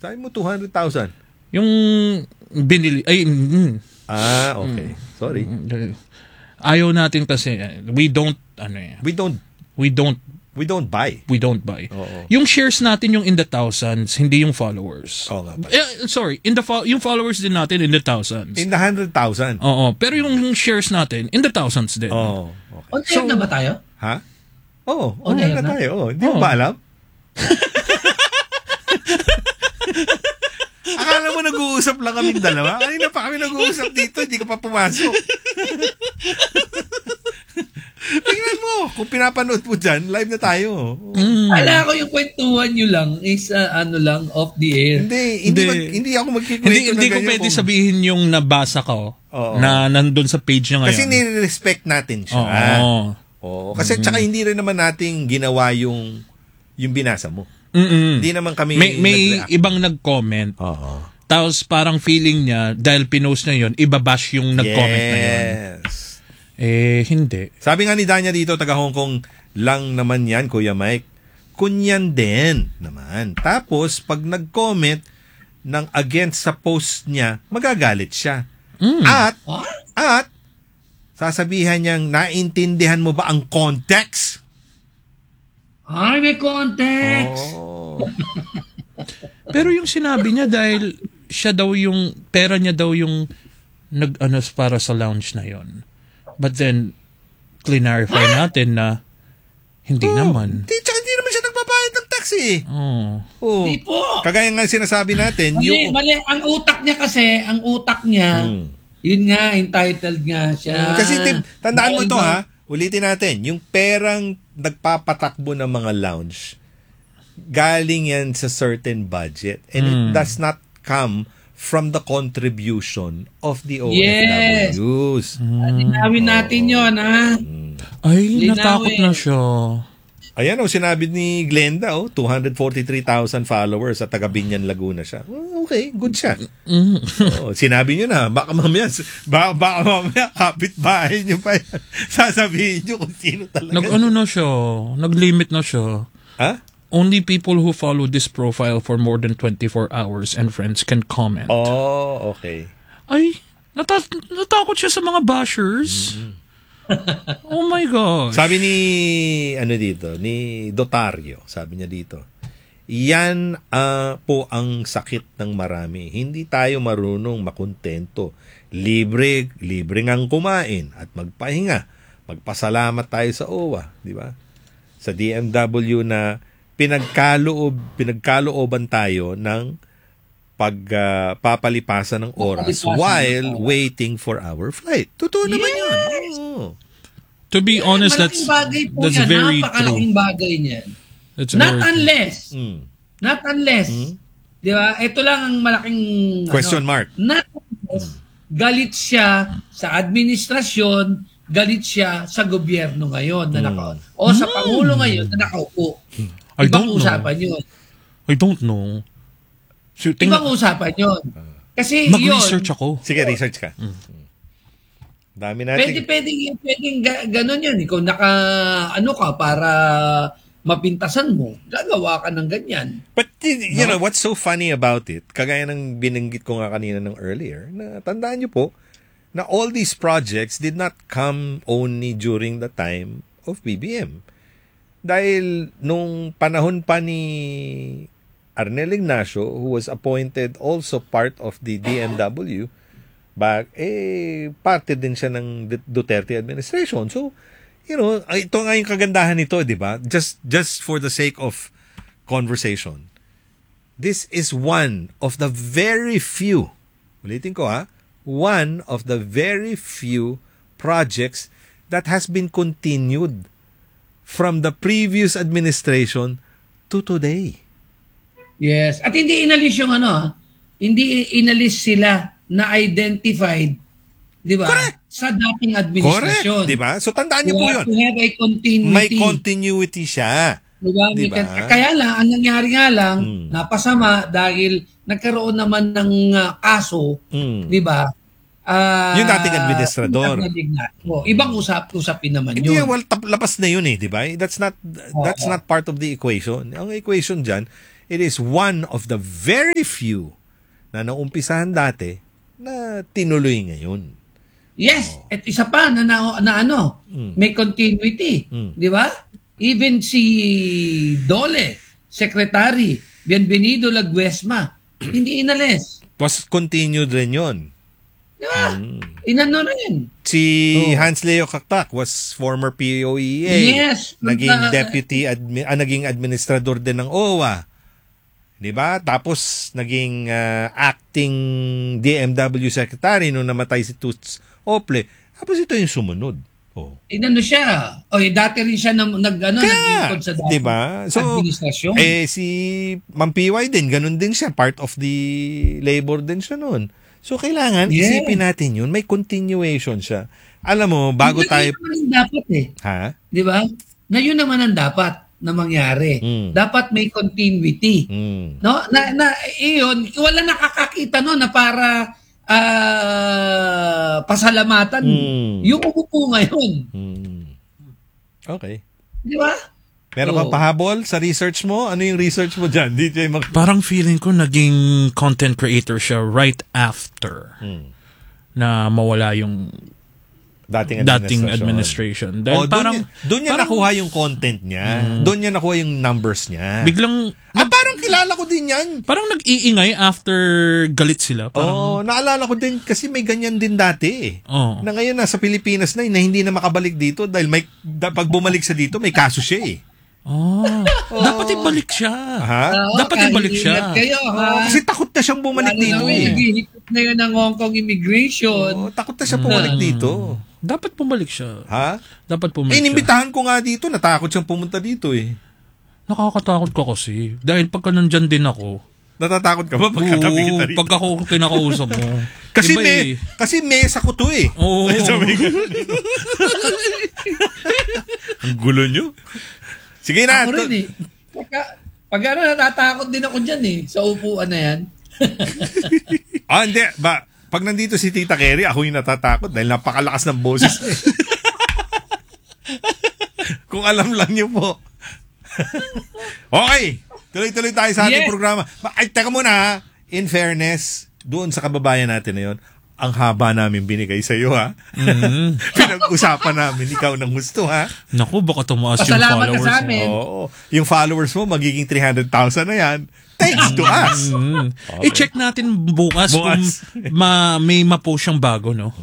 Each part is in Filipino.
Sabi mo 200,000. Yung binili, Okay. Sorry. Ayaw natin kasi, we don't buy. Oo. Yung shares natin yung in the thousands, hindi yung followers. Oo nga ba? Sorry, yung followers din natin in the thousands. In the 100,000. Oo, pero yung shares natin in the thousands din. Oo. Okay. On air na ba tayo? Ha? Oo. On air na na? tayo. Oo. Hindi mo ba alam? Akala mo nag-uusap lang kaming dalawa? Kanina pa kami nag-uusap dito, hindi ka pa pumasok. Tingnan mo, kung pinapanood mo dyan, live na tayo. Ala ko yung kwentuhan nyo lang is off the air. Hindi ako magkikwento Hindi ko pwede sabihin yung nabasa ko na nandun sa page niya ngayon. Kasi nire-respect natin siya. Oo. Kasi tsaka hindi rin naman nating ginawa yung binasa mo. Hindi naman kami may ibang nag-comment. Oo. Tapos parang feeling niya, dahil pinost na yun, ibabash yung nag-comment na yun. Yes. Hindi. Sabi nga ni Danya dito, taga Hong Kong lang naman yan, Kuya Mike. Kunyan din naman. Tapos, pag nag-comment ng against sa post niya, magagalit siya. At, sasabihan niyang, naintindihan mo ba ang context? Ay, may context! Pero yung sinabi niya dahil siya daw yung, pera niya daw yung para sa lounge na yon. But then, clarify natin na hindi naman. Hindi naman siya nagbabayad ng tax eh. Hindi po. Kagaya nga sinasabi natin. Mali. Ang utak niya, yun nga, entitled nga siya. Kasi tandaan mo ito ha, ulitin natin, yung perang nagpapatakbo ng mga lounge, galing yan sa certain budget. And it does not come from the contribution of the OFWs. Linawin natin yun, ha? Ay, natakot na siya. Ayan sinabi ni Glenda, 243,000 followers at taga Binyan, Laguna siya. Okay, good siya. Sinabi nyo na, baka mamaya kapitbahay nyo pa yan. Sasabihin nyo kung sino talaga. Nag-limit na siya. Ha? Only people who follow this profile for more than 24 hours and friends can comment. Oh, okay. Ay, natakot siya sa mga bashers. Oh my gosh. Sabi ni Dotario, sabi niya dito, yan po ang sakit ng marami. Hindi tayo marunong makontento. Libre ngang kumain at magpahinga. Magpasalamat tayo sa OWA, di ba? Sa DMW na pinagkalooban tayo ng pagpapalipasan ng oras while waiting for our flight. Totoo naman yun. To be honest, that's yan, very napakalaking true. bagay niyan. Not unless, di ba? Ito lang ang malaking question mark. Not unless galit siya sa administrasyon, galit siya sa gobyerno ngayon na o sa Pangulo ngayon na nakaupo. Ibang usapan yun. I don't know. Ibang usapan yun. Kasi mag-research ako. Sige, research ka. Dami natin. Pwedeng ganun yun. Ikaw ka para mapintasan mo. Gagawa ka ng ganyan. But you know, what's so funny about it, kagaya ng binanggit ko nga kanina ng earlier, na tandaan nyo po, na all these projects did not come only during the time of BBM. Dahil nung panahon pa ni Arnel Ignacio, who was appointed also part of the DMW, parte din siya ng Duterte administration. So, you know, ito nga yung kagandahan nito, di ba? Just for the sake of conversation. This is one of the very few, ulitin ko one of the very few projects that has been continued from the previous administration to today. Yes. At hindi inalis yung hindi inalis sila na identified, di ba? Correct. Sa dating administrasyon. Correct, di ba? So tandaan niyo po yun. To have a continuity. May continuity siya. Diba? Diba? Kaya lang, ang nangyari nga lang, napasama dahil nagkaroon naman ng kaso, di ba? Yung dating administrador. Ibang usapin naman Hindi, yun. lapas na yun di ba? That's not part of the equation. Ang equation dyan it is one of the very few na naumpisahan dati na tinuloy ngayon. Yes, at isa pa na ano, may continuity, di ba? Even si Dole, Secretary Bienvenido Laguesma, hindi inalis. Was continued rin yun. Di ba? Inano rin. Si Hans Leo Kaktak was former POEA. Yes. Naging naging administrador din ng OWA. 'Di ba? Tapos naging acting DMW secretary nung namatay si Toots Ople. Tapos ito yung sumunod. Oh. Inano siya. Dati rin siya nag-ikot sa dati. 'Di ba? So, administrasyon. Si Ma'am PY din, ganun din siya, part of the labor din siya noon. So, kailangan isipin natin yun. May continuation siya. Alam mo, bago tayo... Yun naman ang dapat Ha? Di ba? Na yun naman ang dapat na mangyari. Dapat may continuity. No? Iyon, wala nakakakita no na para pasalamatan. Yung umupo ngayon. Okay. Di ba? Meron kang pahabol sa research mo? Ano yung research mo dyan, DJ? Parang feeling ko naging content creator siya right after na mawala yung dating administration. Dahil doon niya nakuha yung content niya. Doon niya nakuha yung numbers niya. Biglang... parang kilala ko din yan. Parang nag-iingay after galit sila. Naalala ko din kasi may ganyan din dati. Na ngayon nasa Pilipinas na hindi na makabalik dito dahil pag bumalik sa dito may kaso siya eh. Dapat ibalik siya. Dapat ibalik siya. Kayo, kasi takot na siyang bumalik dito eh. Hihikot na yun ng Hong Kong immigration. Takot na siya bumalik dito. Dapat bumalik siya. Dapat bumalik siya. Inimbitahan ko nga dito, natakot siyang pumunta dito eh. Nakakatakot ka kasi. Dahil pagka nandyan din ako. Natatakot ka ba pagkatabi kita rito? Pagka ko kinakausap mo. Kasi mesa ko to eh. Oo. Ang gulo nyo. Sige na. Ako rin eh. Pag natatakot din ako dyan eh. Sa upuan na yan. Hindi. Pag nandito si Tita Kerry, ako yung natatakot dahil napakalakas ng boses. Kung alam lang niyo po. Okay. Tuloy-tuloy tayo sa ating programa. Ay, teka muna ha. In fairness, doon sa kababayan natin na yun, ang haba namin binigay sa iyo ha. Pinag-usapan namin, ikaw ng gusto ha. Naku, baka tumaas yung followers. Ka sa amin. Oo. Yung followers mo, magiging 300,000 na yan. Thanks to us. Okay. I-check natin bukas. Kung may ma-post siyang bago, no?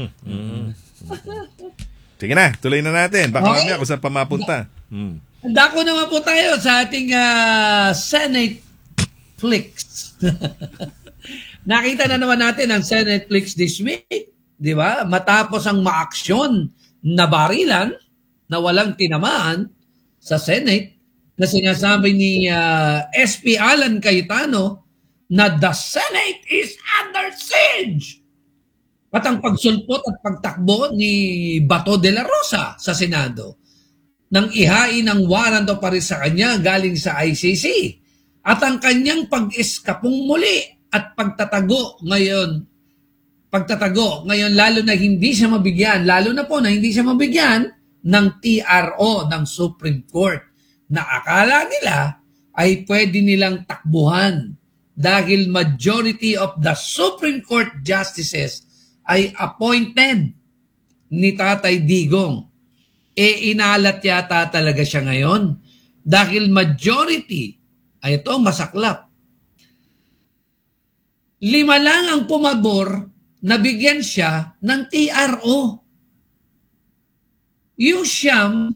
Sige na, tuloy na natin. Baka mamaya kung saan pa mapunta. Dako naman po tayo sa ating Senate Flix. Nakita na naman natin ang Senate Flix this week. Di ba? Matapos ang maaksyon na barilan na walang tinamaan sa Senate na sinasabi ni SP Alan Cayetano na the Senate is under siege. At ang pagsulpot at pagtakbo ni Bato de la Rosa sa Senado nang ihain ang warrant of arrest sa kanya galing sa ICC at ang kanyang pag-eskapong muli at pagtatago ngayon lalo na hindi siya mabigyan ng TRO ng Supreme Court na akala nila ay pwede nilang takbuhan dahil majority of the Supreme Court justices ay appointed ni Tatay Digong. Inalat yata talaga siya ngayon dahil majority ay ito masaklap. 5 lang ang pumabor na bigyan siya ng TRO. Yung siyam,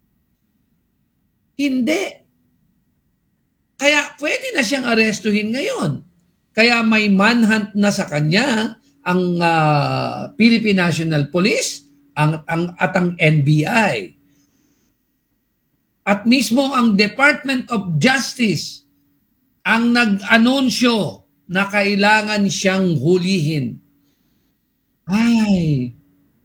hindi. Kaya pwede na siyang arestuhin ngayon. Kaya may manhunt na sa kanya ang Philippine National Police at ang NBI. At mismo ang Department of Justice ang nag-anunsyo na kailangan siyang hulihin. Ay,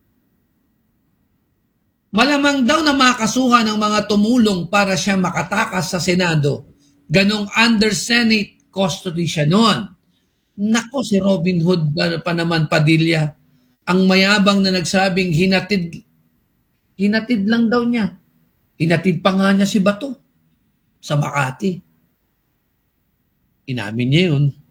malamang daw na makasuhan ng mga tumulong para siya makatakas sa Senado. Ganong under Senate custody siya noon. Nako, si Robin Hood pa naman Padilla, ang mayabang na nagsabing hinatid lang daw niya. Hinatid pa nga niya si Bato sa Makati. Inamin niya yun.